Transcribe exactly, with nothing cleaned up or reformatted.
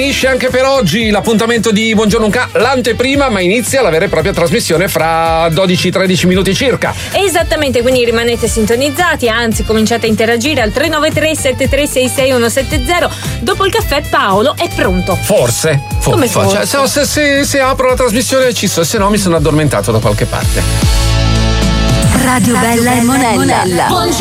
Finisce anche per oggi l'appuntamento di Buongiorno Unca, l'anteprima, ma inizia la vera e propria trasmissione fra dodici tredici minuti circa. Esattamente, quindi rimanete sintonizzati, anzi cominciate a interagire al tre nove tre sette tre sei sei uno sette zero. Dopo il caffè Paolo è pronto. Forse. For- Come forse? Cioè, se, se, se apro la trasmissione ci so, se no mi sono addormentato da qualche parte. Radio Bella e Monella.